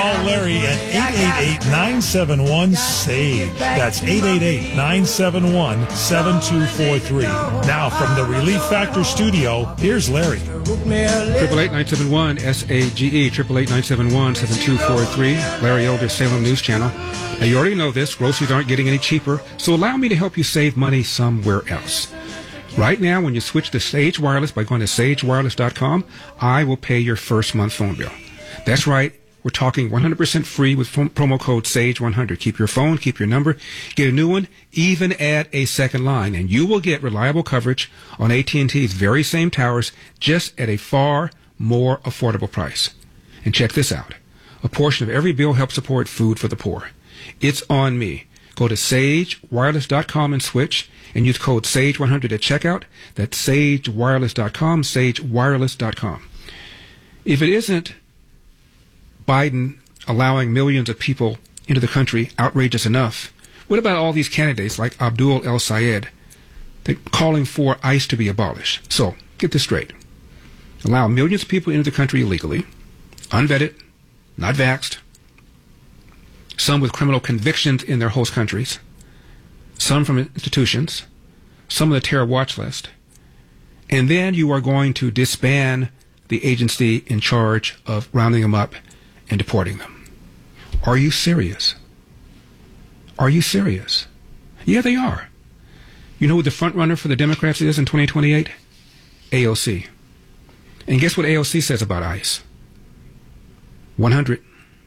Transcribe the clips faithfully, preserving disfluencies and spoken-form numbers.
Call Larry at eight eight eight, nine seven one, S A G E. That's eight eight eight, nine seven one, seven two four three. Now, from the Relief Factor studio, here's Larry. Triple eight nine seven one S A G E. Triple eight nine seven one seven two four three. Larry Elder, Salem News Channel. Now, you already know this. Groceries aren't getting any cheaper, so allow me to help you save money somewhere else. Right now, when you switch to Sage Wireless by going to sage wireless dot com, I will pay your first month phone bill. That's right. We're talking one hundred percent free with promo code SAGE one hundred. Keep your phone, keep your number, get a new one, even add a second line, and you will get reliable coverage on A T and T's very same towers, just at a far more affordable price. And check this out. A portion of every bill helps support food for the poor. It's on me. Go to sage wireless dot com and switch, and use code SAGE one hundred at checkout. That's sage wireless dot com, sage wireless dot com. If it isn't Biden allowing millions of people into the country outrageous enough, what about all these candidates like Abdul El Sayed calling for ICE to be abolished? So, get this straight. Allow millions of people into the country illegally, unvetted, not vaxxed, some with criminal convictions in their host countries, some from institutions, some on the terror watch list, and then you are going to disband the agency in charge of rounding them up and deporting them. Are you serious? Are you serious? Yeah, they are. You know who the front runner for the Democrats is in twenty twenty-eight? A O C. And guess what A O C says about ICE? one hundred.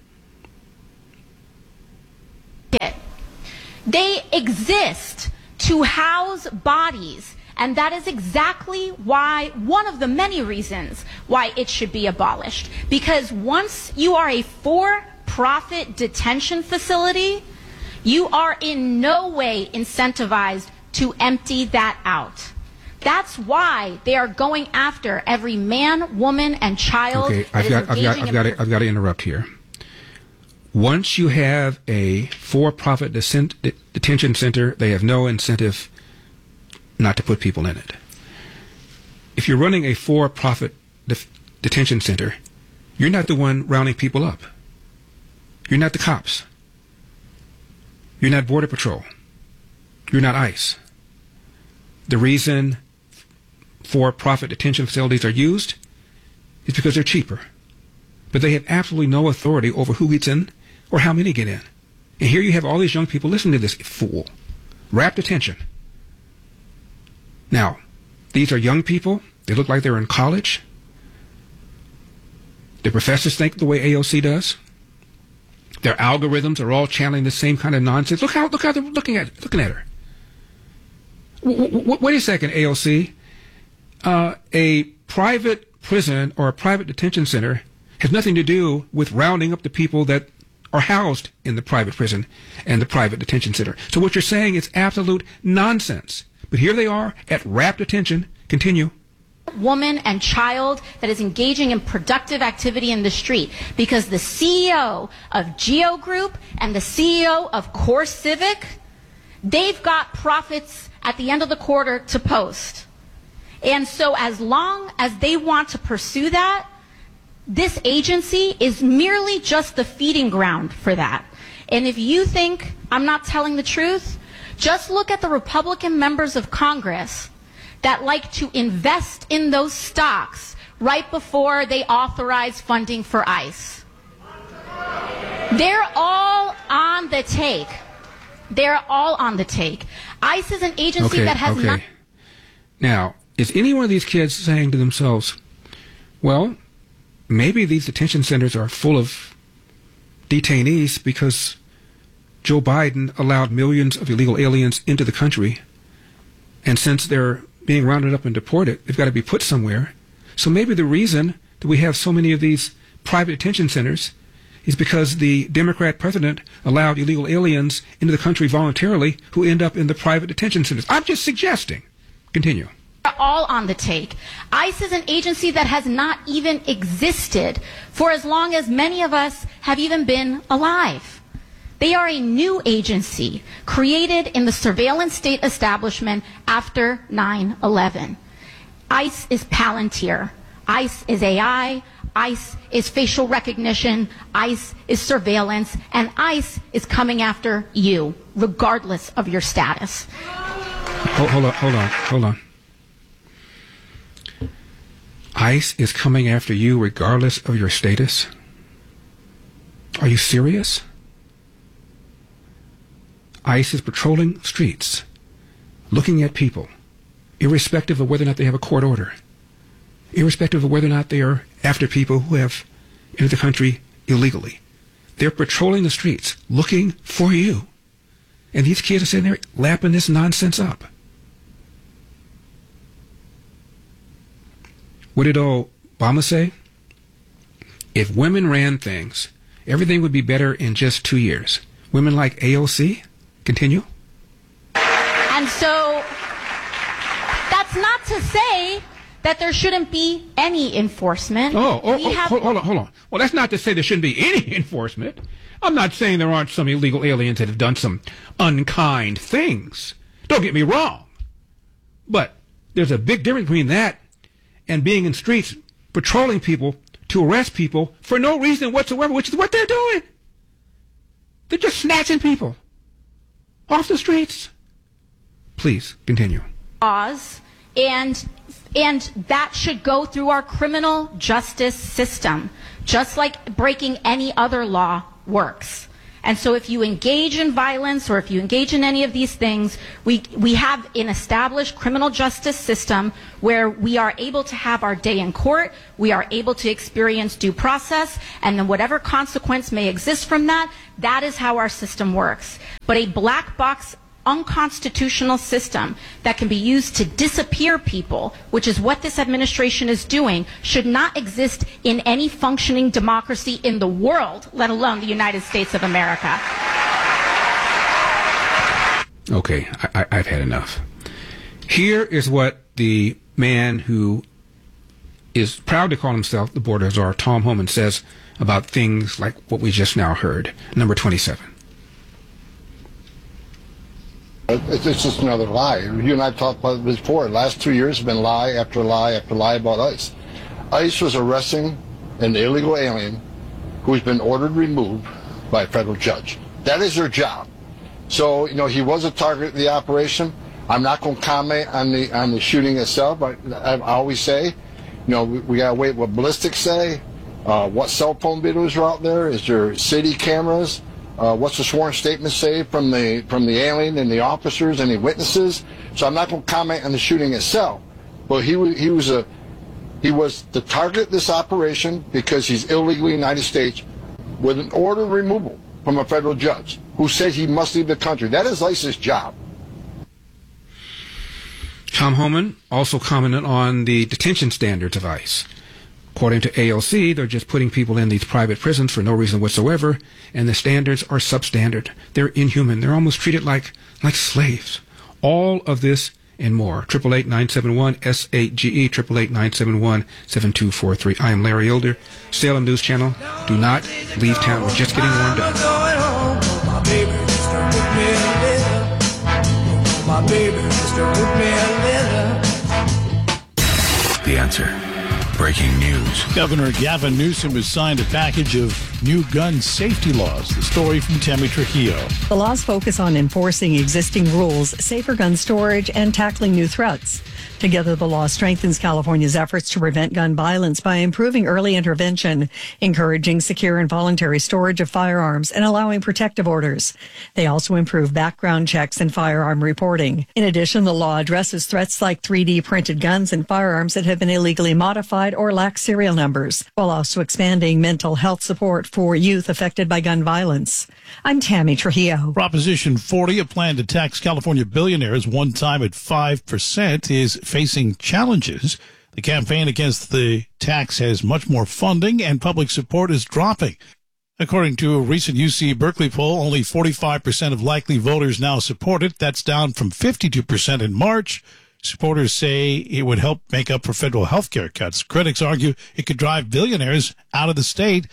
They exist to house bodies, and that is exactly why, one of the many reasons why it should be abolished. Because once you are a for-profit detention facility, you are in no way incentivized to empty that out. That's why they are going after every man, woman, and child. Okay, I've got, I've got, I've got, to, I've got to interrupt here. Once you have a for-profit detention center, they have no incentive not to put people in it. If you're running a for-profit de- detention center, you're not the one rounding people up. You're not the cops. You're not Border Patrol. You're not ICE. The reason for-profit detention facilities are used is because they're cheaper. But they have absolutely no authority over who gets in or how many get in. And here you have all these young people listening to this fool. Rapt attention. Now, these are young people. They look like they're in college. The professors think the way A O C does. Their algorithms are all channeling the same kind of nonsense. Look how look how they're looking at looking at her. W- w- wait a second, A O C. Uh, a private prison or a private detention center has nothing to do with rounding up the people that are housed in the private prison and the private detention center. So what you're saying is absolute nonsense. But here they are at rapt attention. Continue. Woman and child that is engaging in productive activity in the street, because the C E O of Geo Group and the C E O of Core Civic, they've got profits at the end of the quarter to post. And so as long as they want to pursue that, this agency is merely just the feeding ground for that. And if you think I'm not telling the truth, just look at the Republican members of Congress that like to invest in those stocks right before they authorize funding for ICE. They're all on the take. They're all on the take. ICE is an agency okay, that has okay. not... Now, is any one of these kids saying to themselves, well, maybe these detention centers are full of detainees because Joe Biden allowed millions of illegal aliens into the country, and since they're being rounded up and deported, they've got to be put somewhere. So maybe the reason that we have so many of these private detention centers is because the Democrat president allowed illegal aliens into the country voluntarily who end up in the private detention centers. I'm just suggesting. Continue. All on the take. ICE is an agency that has not even existed for as long as many of us have even been alive. They are a new agency created in the surveillance state establishment after nine eleven. ICE is Palantir. ICE is A I. ICE is facial recognition, ICE is surveillance, and ICE is coming after you, regardless of your status. Hold, hold on, hold on, hold on. ICE is coming after you regardless of your status? Are you serious? ICE is patrolling streets, looking at people, irrespective of whether or not they have a court order, irrespective of whether or not they are after people who have entered the country illegally. They're patrolling the streets, looking for you. And these kids are sitting there lapping this nonsense up. What did Obama say? If women ran things, everything would be better in just two years. Women like A O C? Continue. And so that's not to say that there shouldn't be any enforcement. Oh, oh, oh have... hold, hold on, hold on. Well, that's not to say there shouldn't be any enforcement. I'm not saying there aren't some illegal aliens that have done some unkind things. Don't get me wrong. But there's a big difference between that and being in streets patrolling people to arrest people for no reason whatsoever, which is what they're doing. They're just snatching people off the streets. Please, continue. Laws, and and that should go through our criminal justice system, just like breaking any other law works. And so if you engage in violence or if you engage in any of these things, we, we have an established criminal justice system where we are able to have our day in court, we are able to experience due process, and then whatever consequence may exist from that, that is how our system works. But a black box unconstitutional system that can be used to disappear people, which is what this administration is doing, should not exist in any functioning democracy in the world, let alone the United States of America. Okay, I, I, I've had enough. Here is what the man who is proud to call himself the border czar, Tom Homan, says about things like what we just now heard. Number twenty-seven. It's just another lie. You and I have talked about it before. The last two years have been lie after lie after lie about ICE. ICE was arresting an illegal alien who's been ordered removed by a federal judge. That is their job. So, you know, he was a target of the operation. I'm not going to comment on the on the shooting itself, but I, I always say, you know, we, we got to wait what ballistics say, uh, what cell phone videos are out there, is there city cameras, Uh, what's the sworn statement say from the from the alien and the officers and the witnesses? So I'm not going to comment on the shooting itself, but he was he was a he was the target of this operation because he's illegally in the United States with an order of removal from a federal judge who said he must leave the country. That is ICE's job. Tom Homan also commented on the detention standards of ICE. According to A O C, they're just putting people in these private prisons for no reason whatsoever, and the standards are substandard. They're inhuman. They're almost treated like like slaves. All of this and more. Triple eight nine seven one S A G E. Triple eight nine seven one seven two four three. I am Larry Elder, Salem News Channel. Do not leave town. We're just getting warmed up. The Answer. Breaking news. Governor Gavin Newsom has signed a package of new gun safety laws. The story from Tammy Trujillo. The laws focus on enforcing existing rules, safer gun storage, and tackling new threats. Together, the law strengthens California's efforts to prevent gun violence by improving early intervention, encouraging secure and voluntary storage of firearms, and allowing protective orders. They also improve background checks and firearm reporting. In addition, the law addresses threats like three D printed guns and firearms that have been illegally modified or lack serial numbers, while also expanding mental health support for youth affected by gun violence. I'm Tammy Trujillo. Proposition forty, a plan to tax California billionaires one time at five percent, is facing challenges. The campaign against the tax has much more funding, and public support is dropping. According to a recent U C Berkeley poll, only forty-five percent of likely voters now support it. That's down from fifty-two percent in March. Supporters say it would help make up for federal health care cuts. Critics argue it could drive billionaires out of the state.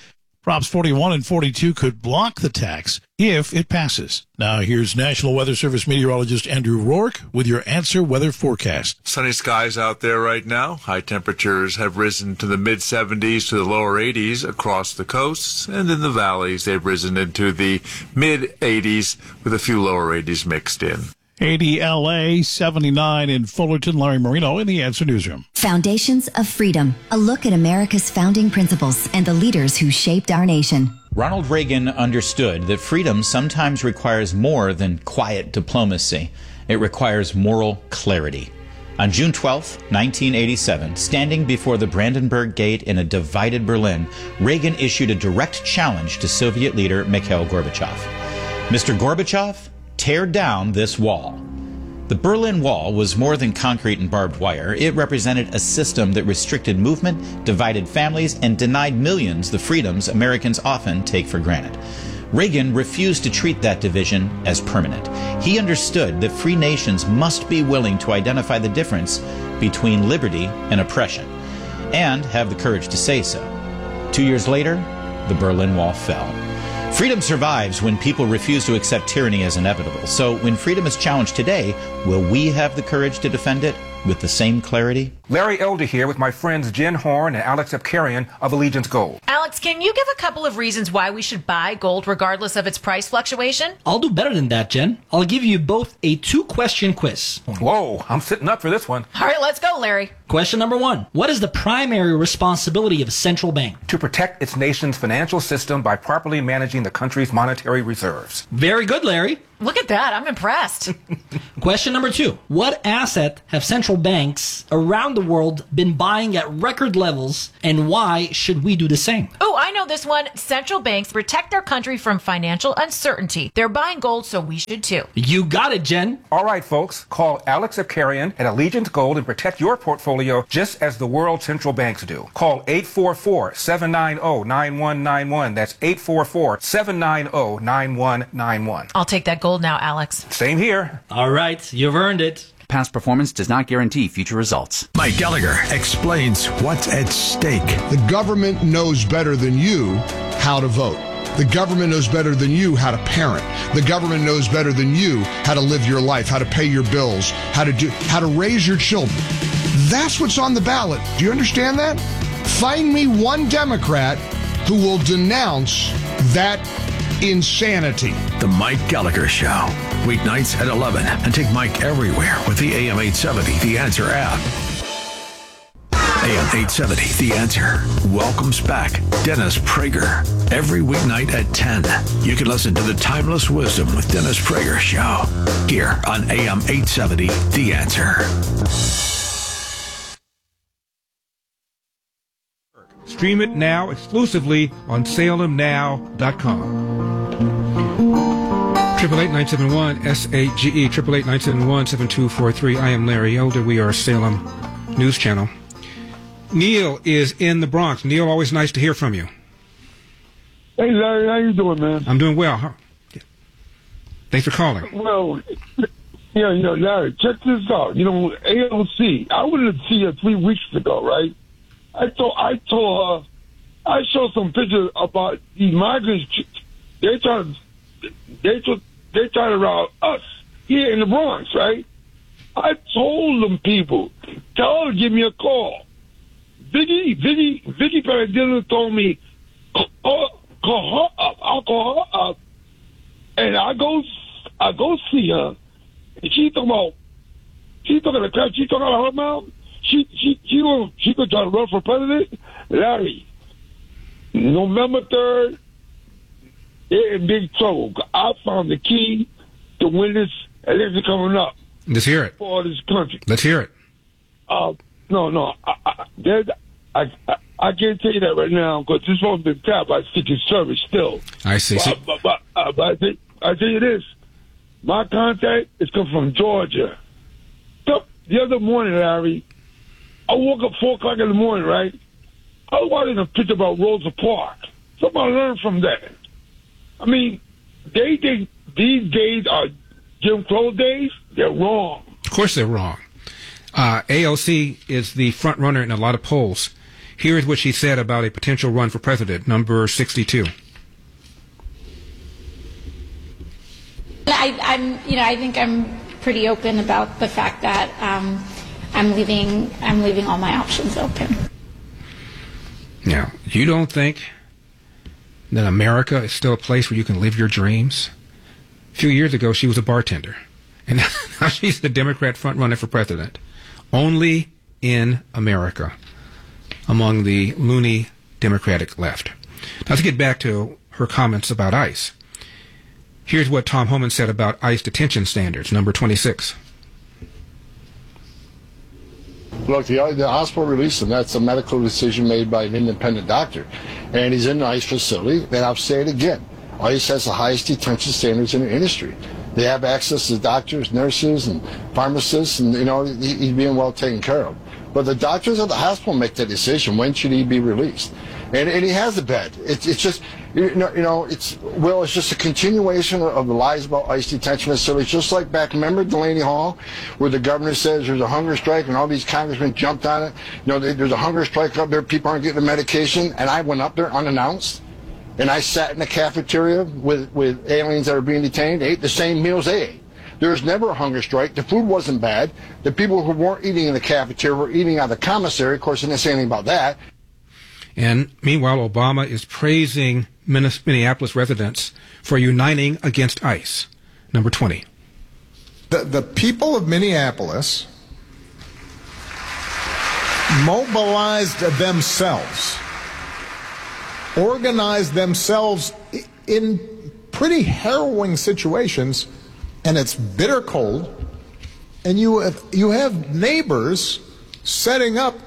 Props forty-one and forty-two could block the tax if it passes. Now, here's National Weather Service meteorologist Andrew Rourke with your Answer Weather forecast. Sunny skies out there right now. High temperatures have risen to the mid seventies to the lower eighties across the coasts, and in the valleys they've risen into the mid eighties with a few lower eighties mixed in. eighty L A, seventy-nine in Fullerton. Larry Marino in the Answer Newsroom. Foundations of Freedom, a look at America's founding principles and the leaders who shaped our nation. Ronald Reagan understood that freedom sometimes requires more than quiet diplomacy. It requires moral clarity. On June twelfth, nineteen eighty-seven, standing before the Brandenburg Gate in a divided Berlin, Reagan issued a direct challenge to Soviet leader Mikhail Gorbachev. Mister Gorbachev, tear down this wall. The Berlin Wall was more than concrete and barbed wire. It represented a system that restricted movement, divided families, and denied millions the freedoms Americans often take for granted. Reagan refused to treat that division as permanent. He understood that free nations must be willing to identify the difference between liberty and oppression, and have the courage to say so. Two years later, the Berlin Wall fell. Freedom survives when people refuse to accept tyranny as inevitable. So when freedom is challenged today, will we have the courage to defend it with the same clarity? Larry Elder here with my friends Jen Horn and Alex Epkarian of Allegiance Gold. Alex, can you give a couple of reasons why we should buy gold regardless of its price fluctuation? I'll do better than that, Jen. I'll give you both a two-question quiz. Whoa, I'm sitting up for this one. All right, let's go, Larry. Question number one. What is the primary responsibility of a central bank? To protect its nation's financial system by properly managing the country's monetary reserves. Very good, Larry. Look at that. I'm impressed. Question number two. What asset have central banks around the world been buying at record levels, and why should we do the same? Oh, I know this one. Central banks protect their country from financial uncertainty. They're buying gold, so we should too. You got it, Jen. All right, folks. Call Alex Epkarian at Allegiance Gold and protect your portfolio just as the world central banks do. Call eight four four, seven nine zero, nine one nine one. That's eight four four, seven nine zero, nine one nine one. I'll take that gold now, Alex. Same here. All right, you've earned it. Past performance does not guarantee future results. Mike Gallagher explains what's at stake. The government knows better than you how to vote. The government knows better than you how to parent. The government knows better than you how to live your life, how to pay your bills, how to do, how to raise your children. That's what's on the ballot. Do you understand that? Find me one Democrat who will denounce that insanity. The Mike Gallagher Show. Weeknights at eleven. And take Mike everywhere with the A M eight seventy The Answer app. A M eight seventy The Answer welcomes back Dennis Prager every weeknight at ten. You can listen to the Timeless Wisdom with Dennis Prager Show here on A M eight seventy The Answer. Stream it now exclusively on Salem Now dot com. Triple eight nine seven one S A G E triple eight nine seven one seven two four three. I am Larry Elder. We are Salem News Channel. Neil is in the Bronx. Neil, always nice to hear from you. Hey Larry, how you doing, man? I'm doing well. How? Thanks for calling. Well, yeah, you know, Larry, check this out. You know, A O C. I went to see her three weeks ago, right? I told I told her I showed some pictures about these migrants. They try to they try, they try to rob us here in the Bronx, right? I told them people, tell her to give me a call. Vicky, Vicky, Vicky Paradilla told me, call, call her up. I'll call her up, and I go, I go see her, and she talking about, she talking the crap. She talking out of her mouth. She, she, she gonna, she gonna try to run for president. Larry, November third, they're in big trouble. I found the key to win this election coming up. Let's hear it. For this country. Let's hear it. Uh, no, no, I, I, I, I, I can't tell you that right now because this phone's been tapped by Secret Service still. I see. But, but, but, uh, but I, think, I tell you this, my contact is coming from Georgia. So, the other morning, Larry, I woke up four o'clock in the morning, right? I was watching a picture about Rosa Parks. Somebody learned from that. I mean, they think these days are Jim Crow days. They're wrong. Of course they're wrong. Uh, A O C is the front runner in a lot of polls. Here's what she said about a potential run for president, number sixty-two. I, I'm, you know, I think I'm pretty open about the fact that um, I'm leaving. I'm leaving all my options open. Now, you don't think that America is still a place where you can live your dreams? A few years ago, she was a bartender, and now she's the Democrat frontrunner for president. Only in America, among the loony Democratic left. Now, to get back to her comments about ICE. Here's what Tom Homan said about ICE detention standards, number twenty-six. Look, the, the hospital released him. That's a medical decision made by an independent doctor. And he's in an ICE facility. And I'll say it again. ICE has the highest detention standards in the industry. They have access to doctors, nurses, and pharmacists, and, you know, he, he's being well taken care of. But the doctors at the hospital make that decision. When should he be released? And, and he has a bed. It's, it's just, you know, you know, it's, well, it's just a continuation of the lies about ICE detention facilities. Just like back, remember Delaney Hall, where the governor says there's a hunger strike and all these congressmen jumped on it? You know, there's a hunger strike up there, people aren't getting the medication, and I went up there unannounced, and I sat in the cafeteria with, with aliens that are being detained, ate the same meals they ate. There was never a hunger strike. The food wasn't bad. The people who weren't eating in the cafeteria were eating out of the commissary. Of course, they didn't say anything about that. And meanwhile, Obama is praising Minneapolis residents for uniting against ICE. Number twenty. The, the people of Minneapolis mobilized themselves, organized themselves in pretty harrowing situations, and it's bitter cold, and you have, you have neighbors setting up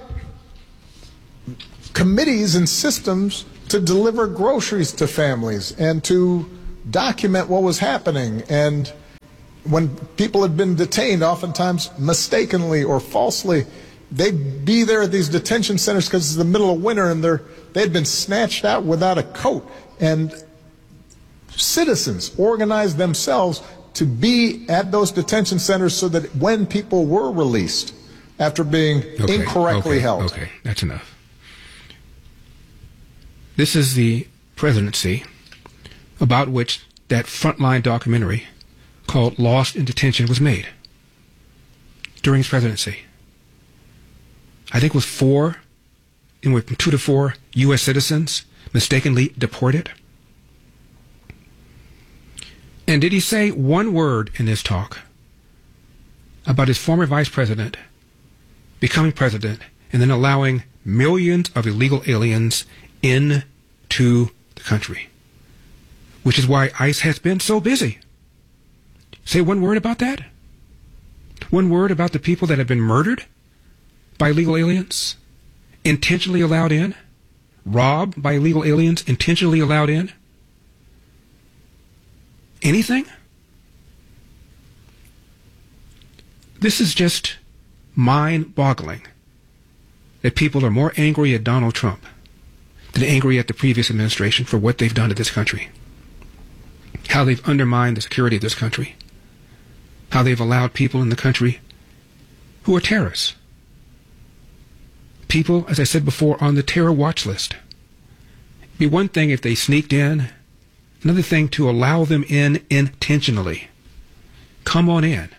committees and systems to deliver groceries to families and to document what was happening. And when people had been detained, oftentimes mistakenly or falsely, they'd be there at these detention centers because it's the middle of winter and they're, they'd been snatched out without a coat. And citizens organized themselves to be at those detention centers so that when people were released after being okay, incorrectly okay, held. Okay, that's enough. This is the presidency about which that Frontline documentary called Lost in Detention was made during his presidency. I think it was four, anywhere from two to four U S citizens mistakenly deported. And did he say one word in this talk about his former vice president becoming president and then allowing millions of illegal aliens into the country? Which is why ICE has been so busy. Say one word about that? One word about the people that have been murdered by illegal aliens, intentionally allowed in, robbed by illegal aliens, intentionally allowed in? Anything? This is just mind-boggling that people are more angry at Donald Trump than angry at the previous administration for what they've done to this country, how they've undermined the security of this country, how they've allowed people in the country who are terrorists, people, as I said before, on the terror watch list. It'd be one thing if they sneaked in, another thing to allow them in intentionally. Come on in.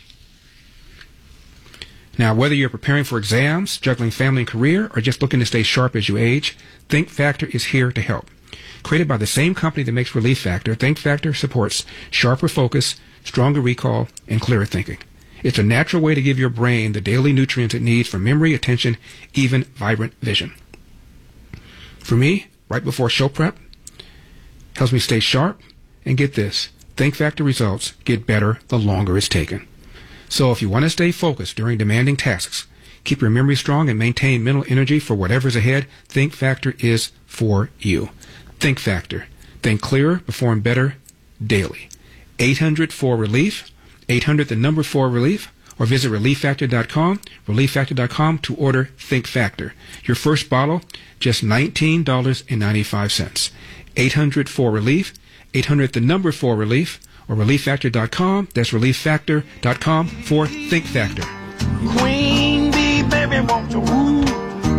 Now, whether you're preparing for exams, juggling family and career, or just looking to stay sharp as you age, Think Factor is here to help. Created by the same company that makes Relief Factor, Think Factor supports sharper focus, stronger recall, and clearer thinking. It's a natural way to give your brain the daily nutrients it needs for memory, attention, even vibrant vision. For me, right before show prep, helps me stay sharp, and get this, Think Factor results get better the longer it's taken. So if you want to stay focused during demanding tasks, keep your memory strong, and maintain mental energy for whatever's ahead, Think Factor is for you. Think Factor. Think clearer, perform better daily. eight hundred four relief, eight hundred the number four relief, or visit relief factor dot com, relief factor dot com to order Think Factor. Your first bottle, just nineteen dollars and ninety-five cents. eight hundred four relief, eight hundred the number four relief, or relief factor dot com. That's relief factor dot com for Think Factor. Queen bee, baby, won't you woo?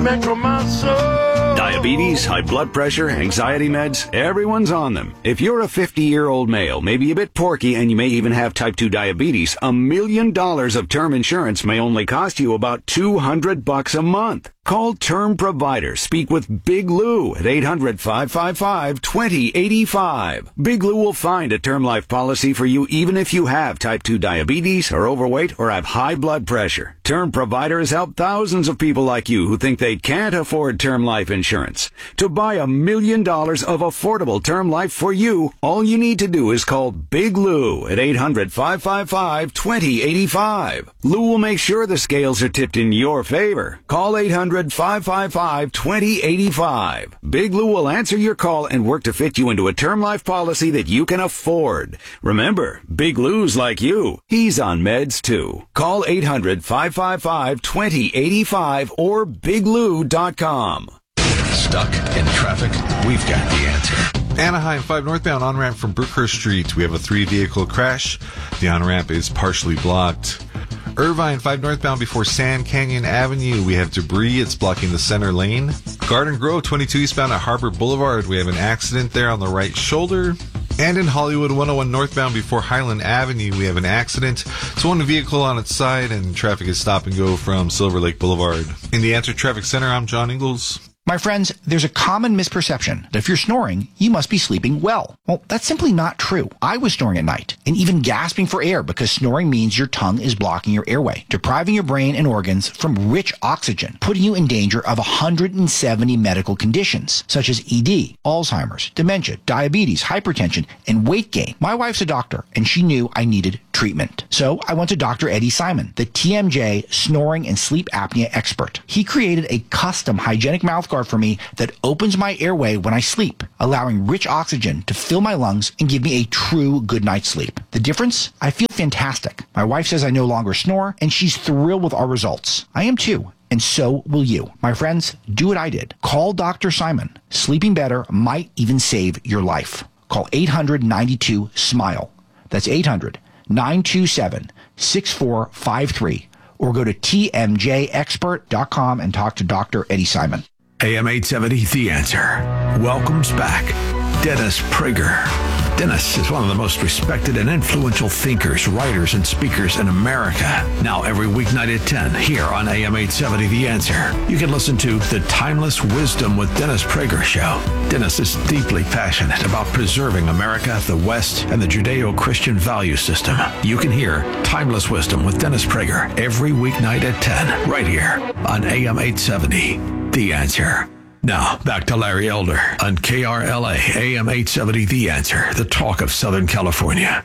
Metro Muscle. Diabetes, high blood pressure, anxiety meds, everyone's on them. If you're a fifty-year-old male, maybe a bit porky, and you may even have type two diabetes, a million dollars of term insurance may only cost you about two hundred bucks a month. Call Term Provider. Speak with Big Lou at eight hundred, five five five, two zero eight five. Big Lou will find a term life policy for you even if you have type two diabetes, are overweight, or have high blood pressure. Term Provider has helped thousands of people like you who think they can't afford term life insurance. To buy a million dollars of affordable term life for you, all you need to do is call Big Lou at eight hundred, five five five, two zero eight five. Lou will make sure the scales are tipped in your favor. Call eight hundred, five five five, two zero eight five. Big Lou will answer your call and work to fit you into a term life policy that you can afford. Remember, Big Lou's like you. He's on meds too. Call eight hundred, five five five, two zero eight five or big lou dot com. Stuck in traffic? We've got the answer. Anaheim five northbound on-ramp from Brookhurst Street. We have a three-vehicle crash. The on-ramp is partially blocked. Irvine five northbound before Sand Canyon Avenue. We have debris. It's blocking the center lane. Garden Grove twenty-two eastbound at Harbor Boulevard. We have an accident there on the right shoulder. And in Hollywood one oh one northbound before Highland Avenue, we have an accident. It's one vehicle on its side, and traffic is stop and go from Silver Lake Boulevard. In the Answer Traffic Center, I'm John Ingalls. My friends, there's a common misperception that if you're snoring, you must be sleeping well. Well, that's simply not true. I was snoring at night and even gasping for air because snoring means your tongue is blocking your airway, depriving your brain and organs from rich oxygen, putting you in danger of one hundred seventy medical conditions such as E D, Alzheimer's, dementia, diabetes, hypertension, and weight gain. My wife's a doctor and she knew I needed treatment. So I went to Doctor Eddie Simon, the T M J snoring and sleep apnea expert. He created a custom hygienic mouthguard for me that opens my airway when I sleep, allowing rich oxygen to fill my lungs and give me a true good night's sleep. The difference? I feel fantastic. My wife says I no longer snore, and she's thrilled with our results. I am too. And so will you. My friends, do what I did. Call Doctor Simon. Sleeping better might even save your life. Call eight hundred, ninety-two, SMILE. That's eight hundred, nine two seven, six four five three. Or go to T M J expert dot com and talk to Doctor Eddie Simon. A M eight seventy, The Answer, welcomes back Dennis Prager. Dennis is one of the most respected and influential thinkers, writers, and speakers in America. Now every weeknight at ten here on A M eight seventy, The Answer, you can listen to The Timeless Wisdom with Dennis Prager show. Dennis is deeply passionate about preserving America, the West, and the Judeo-Christian value system. You can hear Timeless Wisdom with Dennis Prager every weeknight at ten, right here on A M eight seventy, The Answer. Now, back to Larry Elder on K R L A, A M eight seventy, The Answer, the talk of Southern California.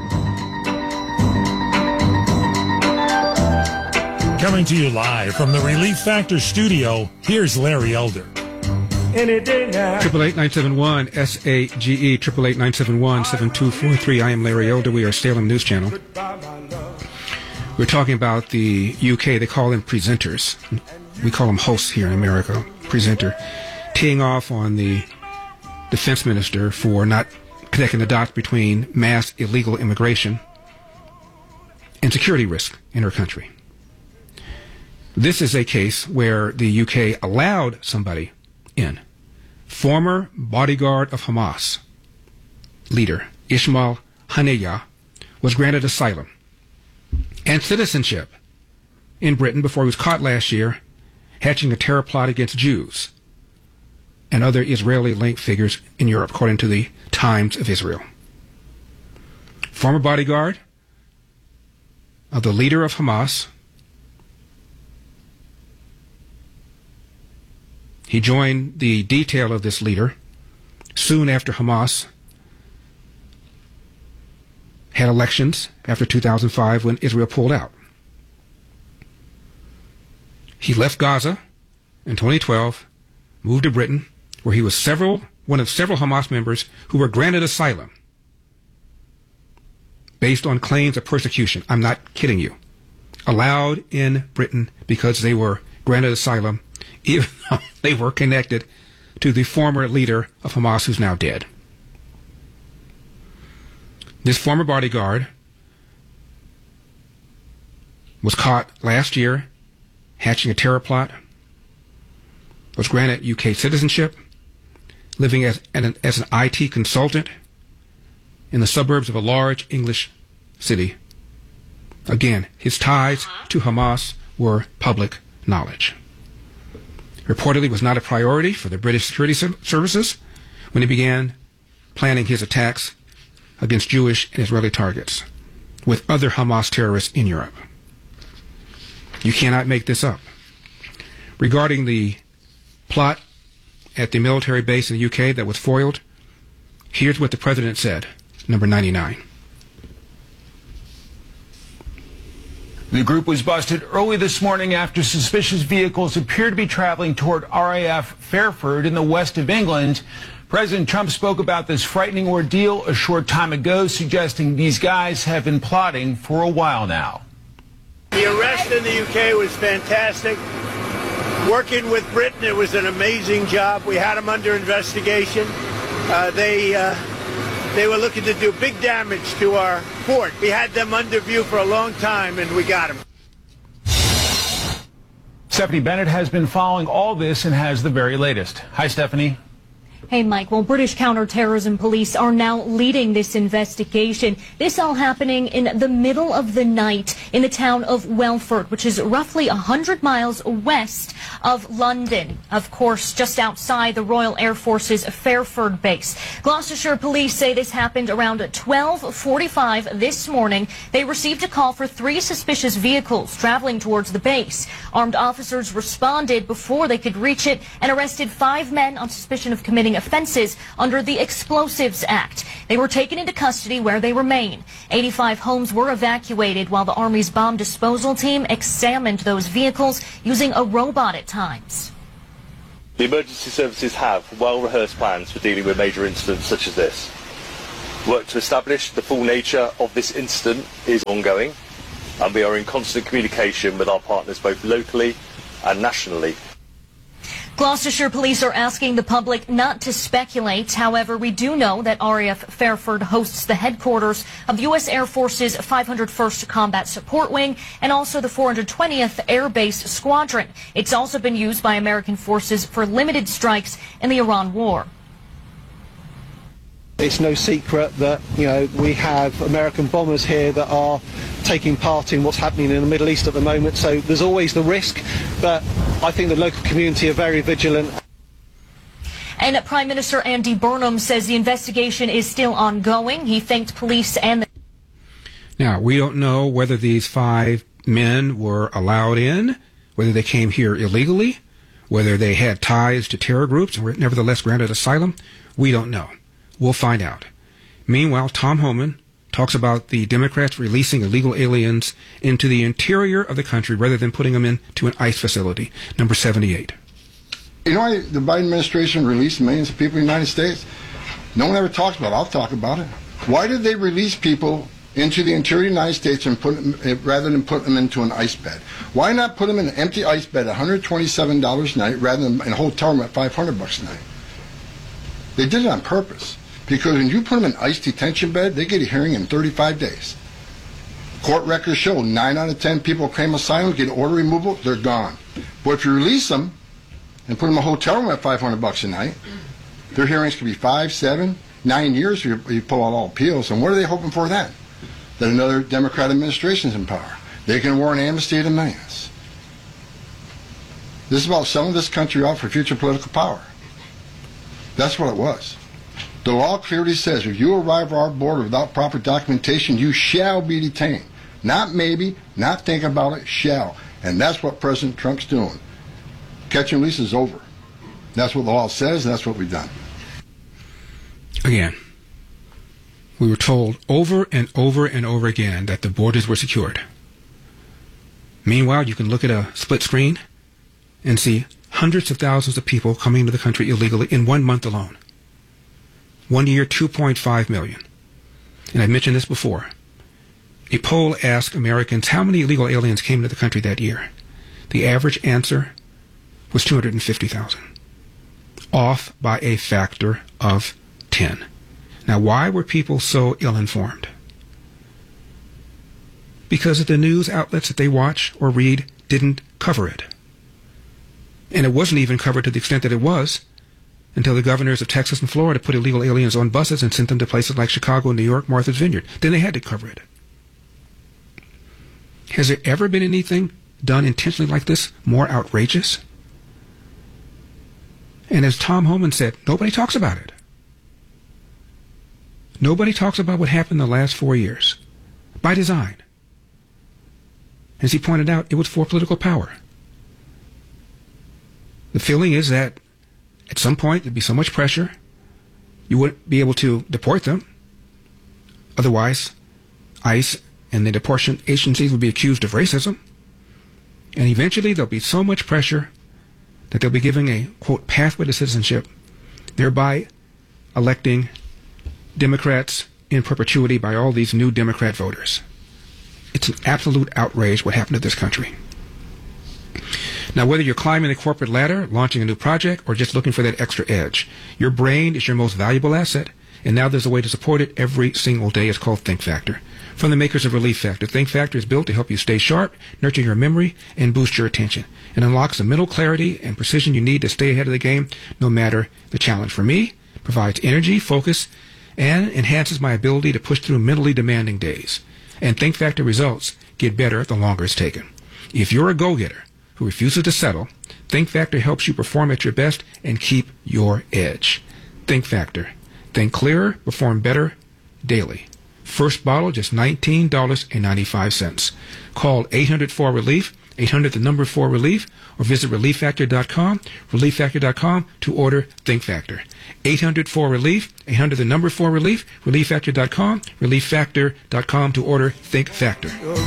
Coming to you live from the Relief Factor studio, here's Larry Elder. Any day now. Triple eight nine seven one S A G E triple eight nine seven one seven two four three. I am Larry Elder. We are Salem News Channel. We're talking about the U K. They call them presenters. We call them hosts here in America. Presenter, teeing off on the defense minister for not connecting the dots between mass illegal immigration and security risk in her country. This is a case where the U K allowed somebody in. Former bodyguard of Hamas leader Ismail Haniyeh was granted asylum and citizenship in Britain before he was caught last year hatching a terror plot against Jews and other Israeli-linked figures in Europe, according to the Times of Israel. Former bodyguard of the leader of Hamas, he joined the detail of this leader soon after Hamas had elections after two thousand five when Israel pulled out. He left Gaza in twenty twelve, moved to Britain, where he was several one of several Hamas members who were granted asylum based on claims of persecution. I'm not kidding you. Allowed in Britain because they were granted asylum, even though they were connected to the former leader of Hamas, who's now dead. This former bodyguard was caught last year hatching a terror plot was granted U K citizenship, living as an, as an I T consultant in the suburbs of a large English city. Again, his ties to Hamas were public knowledge. Reportedly was not a priority for the British security services when he began planning his attacks against Jewish and Israeli targets with other Hamas terrorists in Europe. You cannot make this up. Regarding the plot at the military base in the U K that was foiled, here's what the president said, number ninety-nine. The group was busted early this morning after suspicious vehicles appeared to be traveling toward R A F Fairford in the west of England. President Trump spoke about this frightening ordeal a short time ago, suggesting these guys have been plotting for a while now. The arrest in the U K was fantastic. Working with Britain, it was an amazing job. We had them under investigation. Uh, they uh, they were looking to do big damage to our fort. We had them under view for a long time, and we got them. Stephanie Bennett has been following all this and has the very latest. Hi, Stephanie. Hey, Mike. Well, British counterterrorism police are now leading this investigation. This all happening in the middle of the night in the town of Welford, which is roughly one hundred miles west of London. Of course, just outside the Royal Air Force's Fairford base. Gloucestershire police say this happened around twelve forty-five this morning. They received a call for three suspicious vehicles traveling towards the base. Armed officers responded before they could reach it and arrested five men on suspicion of committing offenses under the Explosives Act. They were taken into custody where they remain. eighty-five homes were evacuated while the Army's bomb disposal team examined those vehicles using a robot at times. The emergency services have well-rehearsed plans for dealing with major incidents such as this. Work to establish the full nature of this incident is ongoing, and we are in constant communication with our partners both locally and nationally. Gloucestershire police are asking the public not to speculate. However, we do know that R A F Fairford hosts the headquarters of the U S Air Force's five hundred first Combat Support Wing and also the four hundred twentieth Air Base Squadron. It's also been used by American forces for limited strikes in the Iran war. It's no secret that, you know, we have American bombers here that are taking part in what's happening in the Middle East at the moment, so there's always the risk, but I think the local community are very vigilant. And Prime Minister Andy Burnham says the investigation is still ongoing. He thanked police and the... Now, we don't know whether these five men were allowed in, whether they came here illegally, whether they had ties to terror groups and were nevertheless granted asylum. We don't know. We'll find out. Meanwhile, Tom Homan talks about the Democrats releasing illegal aliens into the interior of the country rather than putting them into an ICE facility. Number seventy-eight. You know why the Biden administration released millions of people in the United States? No one ever talks about it. I'll talk about it. Why did they release people into the interior of the United States and put them, rather than put them into an ice bed? Why not put them in an empty ice bed at one hundred twenty-seven dollars a night rather than in a hotel room at five hundred bucks a night? They did it on purpose. Because when you put them in ice detention bed, they get a hearing in thirty-five days. Court records show nine out of ten people claim asylum, get order removal, they're gone. But if you release them and put them in a hotel room at five hundred bucks a night, their hearings could be five, seven, nine years if you, you pull out all appeals. And what are they hoping for then? That another Democrat administration is in power. They can warrant amnesty to millions. This is about selling this country off for future political power. That's what it was. The law clearly says if you arrive at our border without proper documentation, you shall be detained. Not maybe, not think about it, shall. And that's what President Trump's doing. Catch and release is over. That's what the law says, and that's what we've done. Again, we were told over and over and over again that the borders were secured. Meanwhile, you can look at a split screen and see hundreds of thousands of people coming into the country illegally in one month alone. One year, two point five million. And I mentioned this before. A poll asked Americans how many illegal aliens came into the country that year. The average answer was two hundred fifty thousand. Off by a factor of ten. Now, why were people so ill-informed? Because the news outlets that they watch or read didn't cover it. And it wasn't even covered to the extent that it was until the governors of Texas and Florida put illegal aliens on buses and sent them to places like Chicago, New York, Martha's Vineyard. Then they had to cover it. Has there ever been anything done intentionally like this more outrageous? And as Tom Homan said, nobody talks about it. Nobody talks about what happened in the last four years. By design. As he pointed out, it was for political power. The feeling is that at some point there'd be so much pressure, you wouldn't be able to deport them. Otherwise, ICE and the deportation agencies would be accused of racism. And eventually there'll be so much pressure that they'll be giving a, quote, pathway to citizenship, thereby electing Democrats in perpetuity by all these new Democrat voters. It's an absolute outrage what happened to this country. Now, whether you're climbing the corporate ladder, launching a new project, or just looking for that extra edge, your brain is your most valuable asset, and now there's a way to support it every single day. It's called Think Factor. From the makers of Relief Factor, Think Factor is built to help you stay sharp, nurture your memory, and boost your attention. It unlocks the mental clarity and precision you need to stay ahead of the game, no matter the challenge. For me, it provides energy, focus, and enhances my ability to push through mentally demanding days. And Think Factor results get better the longer it's taken. If you're a go-getter who refuses to settle, Think Factor helps you perform at your best and keep your edge. Think Factor. Think clearer, perform better daily. First bottle, just nineteen dollars and ninety-five cents. Call eight hundred four relief, eight hundred the number four relief, or visit relief factor dot com, relief factor dot com to order Think Factor. eight hundred four relief, eight hundred the number four relief, relief factor dot com, relief factor dot com to order Think Factor.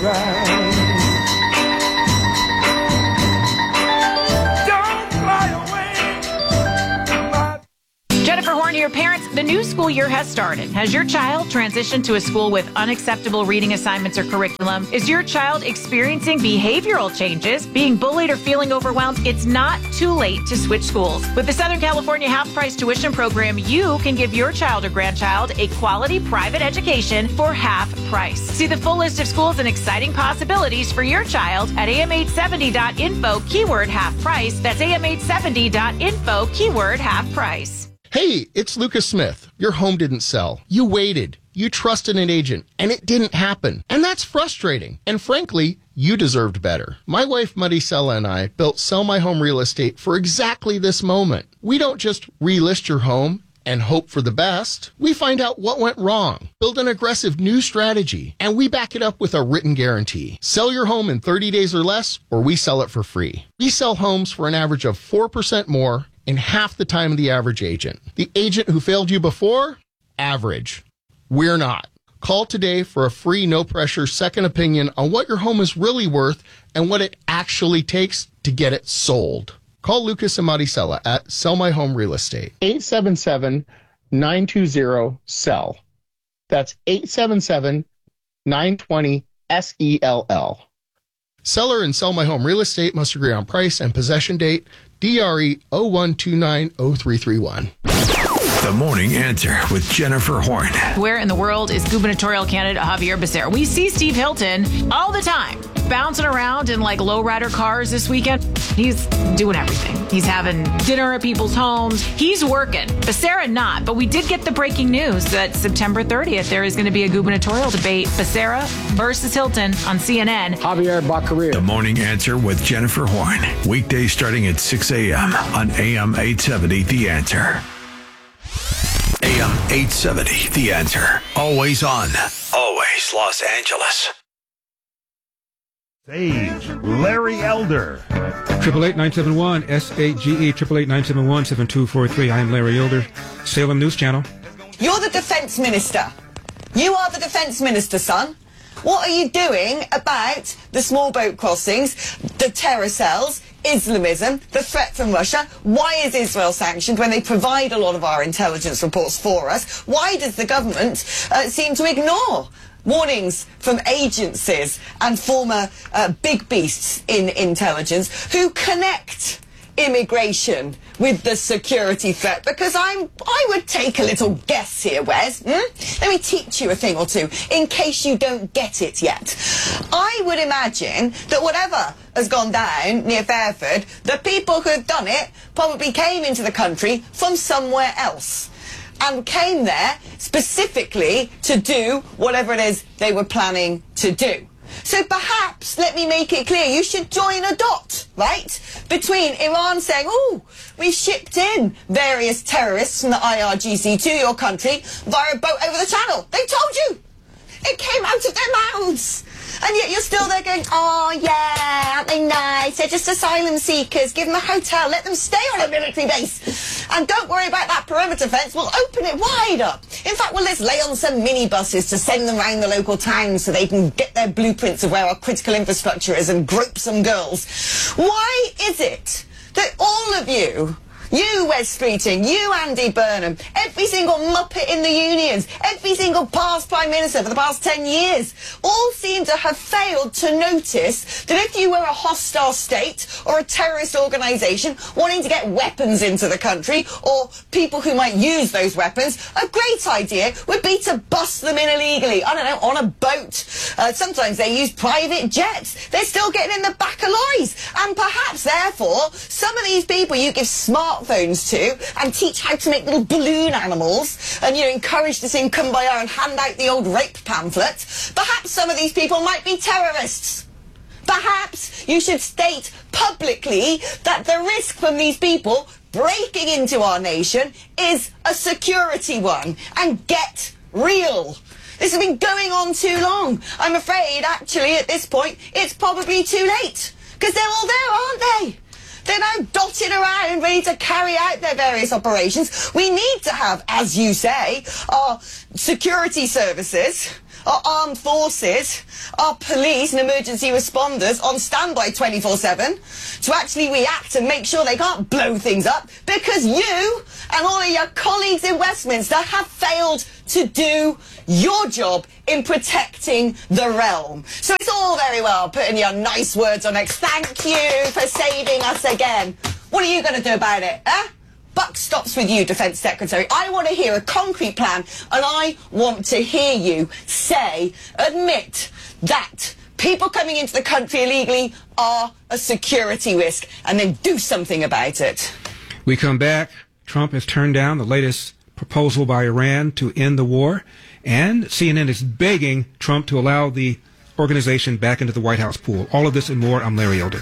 Jennifer Horn here. Parents, the new school year has started. Has your child transitioned to a school with unacceptable reading assignments or curriculum? Is your child experiencing behavioral changes, being bullied, or feeling overwhelmed? It's not too late to switch schools. With the Southern California half-price tuition program, you can give your child or grandchild a quality private education for half price. See the full list of schools and exciting possibilities for your child at A M eight seventy dot info, keyword half price. That's A M eight seventy dot info, keyword half price. Hey, it's Lucas Smith. Your home didn't sell. You waited. You trusted an agent, and it didn't happen. And that's frustrating. And frankly, you deserved better. My wife, Maricela, and I built Sell My Home Real Estate for exactly this moment. We don't just relist your home and hope for the best. We find out what went wrong, build an aggressive new strategy, and we back it up with a written guarantee. Sell your home in thirty days or less, or we sell it for free. We sell homes for an average of four percent more in half the time of the average agent. The agent who failed you before? Average. We're not. Call today for a free, no-pressure second opinion on what your home is really worth and what it actually takes to get it sold. Call Lucas and Maricela at Sell My Home Real Estate. eight seven seven, nine two zero, S E L L. That's eight seven seven, nine two zero, S E L L. Seller and Sell My Home Real Estate must agree on price and possession date. D R E zero one two nine zero three three one. The Morning Answer with Jennifer Horn. Where in the world is gubernatorial candidate Javier Becerra? We see Steve Hilton all the time, bouncing around in like lowrider cars this weekend. He's doing everything. He's having dinner at people's homes. He's working. Becerra not, but we did get the breaking news that September thirtieth, there is going to be a gubernatorial debate, Becerra versus Hilton on C N N. Javier Baccaria. The Morning Answer with Jennifer Horn. Weekdays starting at six a.m. on A M eight seventy, The Answer. A M eight seventy, The Answer. Always on. Always Los Angeles. Sage Larry Elder. Triple eight nine seven one S A G E triple eight nine seven one seven two four three. I am Larry Elder, Salem News Channel. You're the defense minister. You are the defense minister, son. What are you doing about the small boat crossings, the terror cells, Islamism, the threat from Russia? Why is Israel sanctioned when they provide a lot of our intelligence reports for us? Why does the government uh, seem to ignore warnings from agencies and former uh, big beasts in intelligence who connect immigration with the security threat? Because I'm, I would take a little guess here, Wes. Hmm? Let me teach you a thing or two, in case you don't get it yet. I would imagine that whatever has gone down near Fairford, the people who have done it probably came into the country from somewhere else and came there specifically to do whatever it is they were planning to do. So perhaps, let me make it clear, you should join a dot, right, between Iran saying, oh, we've shipped in various terrorists from the I R G C to your country via a boat over the channel. They told you. It came out of their mouths. And yet you're still there going, oh, yeah, aren't they nice? They're just asylum seekers. Give them a hotel. Let them stay on a military base. And don't worry about that perimeter fence. We'll open it wide up. In fact, well, let's lay on some minibuses to send them around the local towns so they can get their blueprints of where our critical infrastructure is and grope some girls. Why is it that all of you... You, Wes Streeting, you, Andy Burnham, every single muppet in the unions, every single past Prime Minister for the past ten years, all seem to have failed to notice that if you were a hostile state or a terrorist organisation wanting to get weapons into the country, or people who might use those weapons, a great idea would be to bust them in illegally, I don't know, on a boat. Uh, sometimes they use private jets. They're still getting in the back of lorries. And perhaps, therefore, some of these people you give smart smartphones to and teach how to make little balloon animals and, you know, encourage to sing Kumbaya and hand out the old rape pamphlet, perhaps some of these people might be terrorists. Perhaps you should state publicly that the risk from these people breaking into our nation is a security one, and get real. This has been going on too long. I'm afraid, actually, at this point, it's probably too late. Because they're all there, aren't they? They're now dotted around, ready to carry out their various operations. We need to have, as you say, our security services, our armed forces, our police and emergency responders on standby twenty-four seven to actually react and make sure they can't blow things up, because you and all of your colleagues in Westminster have failed to do your job in protecting the realm. So it's all very well putting your nice words on X. Thank you for saving us again. What are you going to do about it, eh? Buck stops with you, Defence Secretary. I want to hear a concrete plan, and I want to hear you say, admit that people coming into the country illegally are a security risk, and then do something about it. We come back. Trump has turned down the latest proposal by Iran to end the war, and C N N is begging Trump to allow the organization back into the White House pool. All of this and more. I'm Larry Elder.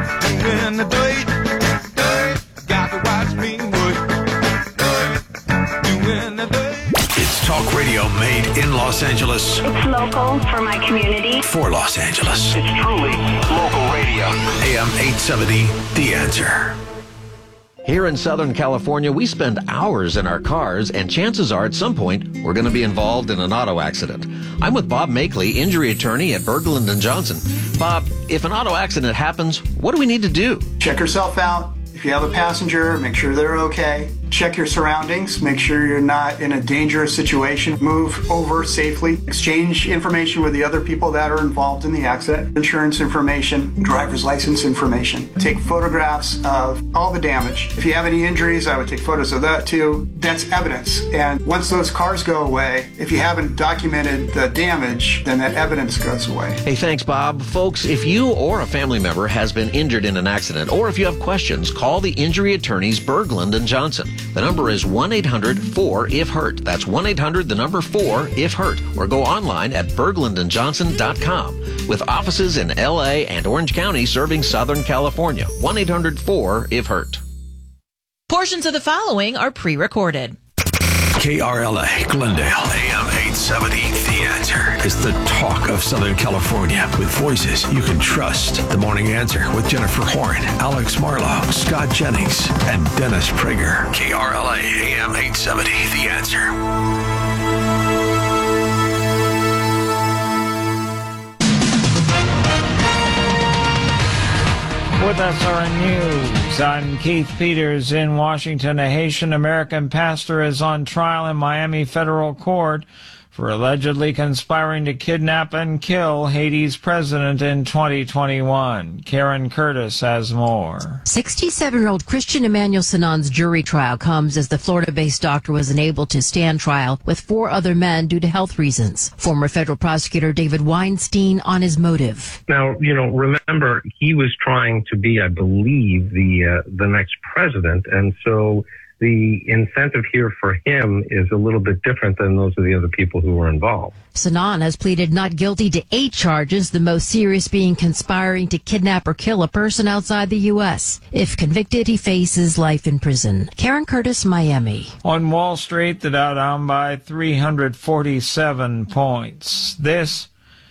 It's talk radio made in Los Angeles. It's local for my community. For Los Angeles. It's truly local radio. A M eight seventy, The Answer. Here in Southern California, we spend hours in our cars, and chances are at some point we're going to be involved in an auto accident. I'm with Bob Makeley, injury attorney at Berglund and Johnson. Bob, if an auto accident happens, what do we need to do? Check yourself out. If you have a passenger, make sure they're okay. Check your surroundings. Make sure you're not in a dangerous situation. Move over safely. Exchange information with the other people that are involved in the accident. Insurance information, driver's license information. Take photographs of all the damage. If you have any injuries, I would take photos of that too. That's evidence. And once those cars go away, if you haven't documented the damage, then that evidence goes away. Hey, thanks, Bob. Folks, if you or a family member has been injured in an accident, or if you have questions, call the injury attorneys Berglund and Johnson. The number is one eight hundred four if hurt. That's one eight hundred, the number four if hurt. Or go online at berglund and johnson dot com. With offices in L A and Orange County serving Southern California. one eight hundred four if hurt. Portions of the following are pre-recorded. K R L A, Glendale, A M eight seventy, The Answer is the talk of Southern California with voices you can trust. The Morning Answer with Jennifer Horn, Alex Marlowe, Scott Jennings, and Dennis Prager. K R L A, A M eight seventy, The Answer. With S R N News, I'm Keith Peters in Washington. A Haitian-American pastor is on trial in Miami federal court for allegedly conspiring to kidnap and kill Haiti's president in twenty twenty-one. Karen Curtis has more. sixty-seven-year-old Christian Emmanuel Sanon's jury trial comes as the Florida-based doctor was unable to stand trial with four other men due to health reasons. Former federal prosecutor David Weinstein on his motive. Now, you know, remember, he was trying to be, I believe, the uh, the next president, and so the incentive here for him is a little bit different than those of the other people who were involved. Sanon has pleaded not guilty to eight charges, the most serious being conspiring to kidnap or kill a person outside the U S. If convicted, he faces life in prison. Karen Curtis, Miami. On Wall Street, the Dow down by three hundred forty-seven points. This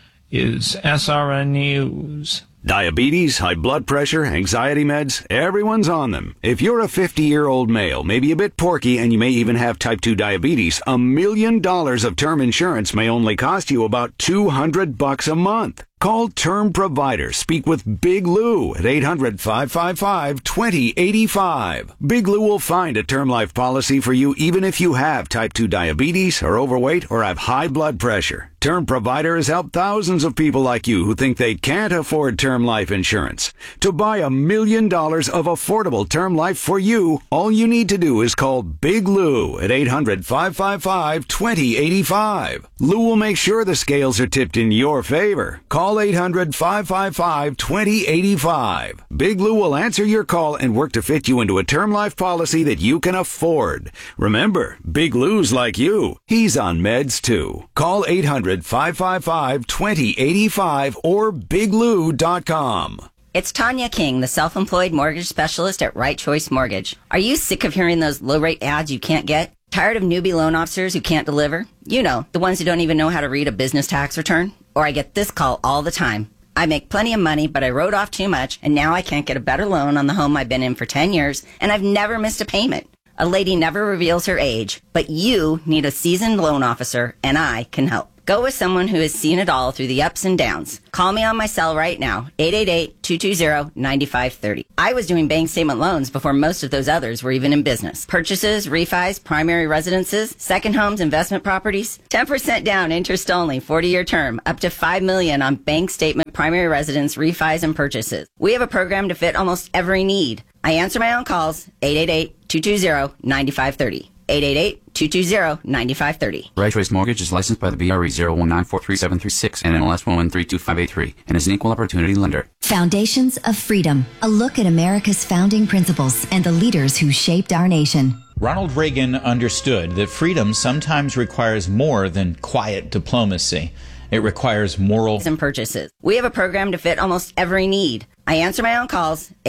is S R N News. Diabetes, high blood pressure, anxiety meds, everyone's on them. If you're a fifty-year-old male, maybe a bit porky, and you may even have type two diabetes, a million dollars of term insurance may only cost you about two hundred bucks a month. Call Term Provider. Speak with Big Lou at eight hundred, five five five, two zero eight five. Big Lou will find a term life policy for you even if you have type two diabetes, are overweight, or have high blood pressure. Term Provider has helped thousands of people like you who think they can't afford term life insurance. To buy a million dollars of affordable term life for you, all you need to do is call Big Lou at eight hundred, five five five, two zero eight five. Lou will make sure the scales are tipped in your favor. Call eight hundred, five five five, two zero eight five. Big Lou will answer your call and work to fit you into a term life policy that you can afford. Remember, Big Lou's like you. He's on meds too. Call eight hundred, five five five, two zero eight five or big lou dot com. It's Tanya King, the self-employed mortgage specialist at Right Choice Mortgage. Are you sick of hearing those low-rate ads you can't get? Tired of newbie loan officers who can't deliver? You know, the ones who don't even know how to read a business tax return? Or I get this call all the time. I make plenty of money, but I wrote off too much, and now I can't get a better loan on the home I've been in for ten years, and I've never missed a payment. A lady never reveals her age, but you need a seasoned loan officer, and I can help. Go with someone who has seen it all through the ups and downs. Call me on my cell right now, eight eight eight, two two zero, nine five three zero. I was doing bank statement loans before most of those others were even in business. Purchases, refis, primary residences, second homes, investment properties. ten percent down, interest only, forty-year term, up to five million dollars on bank statement, primary residence, refis, and purchases. We have a program to fit almost every need. I answer my own calls, eight eight eight, two two zero, nine five three zero. eight eight eight, two two zero, nine five three zero. Right Choice Mortgage is licensed by the B R E zero one nine four three seven three six and N L S one one three two five eight three and is an equal opportunity lender. Foundations of Freedom, a look at America's founding principles and the leaders who shaped our nation. Ronald Reagan understood that freedom sometimes requires more than quiet diplomacy. It requires moral and purchases. We have a program to fit almost every need. I answer my own calls,